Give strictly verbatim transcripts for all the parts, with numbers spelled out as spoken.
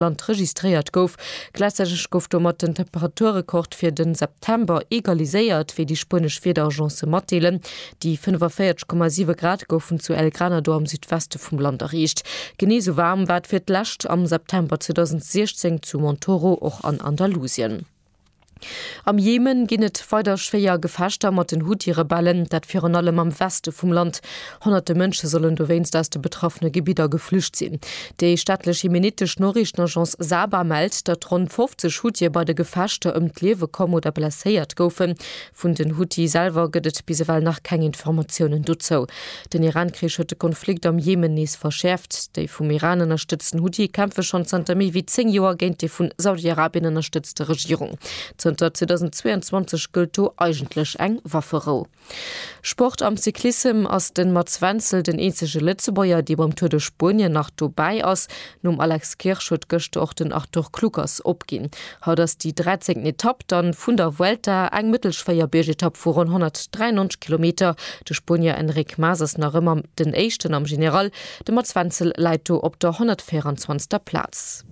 Land registriert gouf. Gleichzeitig gouf mat den Temperaturrekord fir den September egaliséiert wie die spanisch Federagence matdeelen, die fünfundvierzig Komma sieben Grad goufen zu El Granado am Südweste vum Land erreicht. Genie so warm wat fir d'Lächt am September zweitausendsechzehn zu Montoro och an Andalusien. Am Jemen ginnet weiter schwéier Gefechter mat den Houthi-Rebellen, dat fir an allem am Weste vum Land. Hunderte Mënsche sollen do wéinst aus de betroffene Gebieter geflücht sinn. Déi staatlech jemenitisch Norrichtenagence Saba meldt, dat rund fünfzig Houthi bei de Gefechte ëm d'Liewe kom oder blesséiert goufen. Vun den Houthi selber gëtt biseweill nach keng Informationen duzo. Den Iran-Krieg huet de Konflikt am Jemen nies verschärft. Déi vum Iran unterstützten Houthi kämpfe schon zentami wie zehn Joer géint die vun Saudi-Arabien unterstützte Regierung. zweitausendzweiundzwanzig gilt eigentlich eng Waffero. Sport am Cyclism aus den Matzwenzel den einzige Litzebäuer, die beim Tour de Spanien nach Dubai aus, num Alex Kirchschut gestern auch den Arthur Klukas abgehen. Hat das die dreizehnte Etappe dann von der Vuelta eng mittelschweier Bergetappe vor hundertdreiundneunzig Kilometer. Der Spanier Enric Mas ist noch immer den ersten am General. Der Matzwenzel leitet auf der hundertvierundzwanzigsten Platz.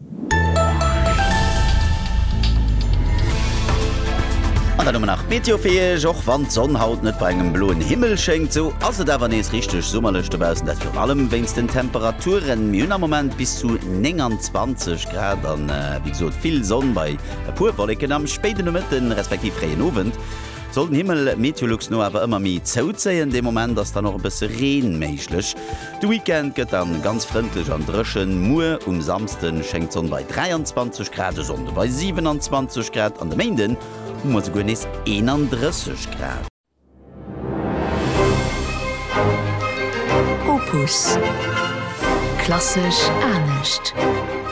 nach Meteofee joch wann Sonnenhaut net bei engem bloen Himmel schenkt so also da war nees richtig summmerlechtebausen dat für allem wennns den Temperaturen Münner moment bis zu neunundzwanzig Grad an äh, wie so viel Sonne bei purwolken am späten mit den respektiv freien Abend sollten Himmel Meteorlux no aber immer mi zouzeien dem Moment dass da noch ein bisschen Regen meiglech. Du Weekend geht dann ganz freundlich an dreschen Mu um samsten schenkt Sonne bei dreiundzwanzig Grad Sonne bei siebenundzwanzig Grad an der Minden muss go nes einunddreißig Grad. Opus. Klassisch ernst.